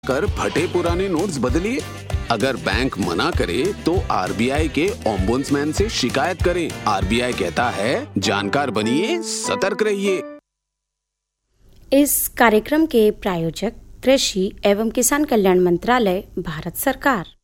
कर फटे पुराने नोट्स बदलिए। अगर बैंक मना करे तो आरबीआई के ओम्बुड्समैन से शिकायत करें। आरबीआई कहता है, जानकार बनिए, सतर्क रहिए। इस कार्यक्रम के प्रायोजक कृषि एवं किसान कल्याण मंत्रालय, भारत सरकार।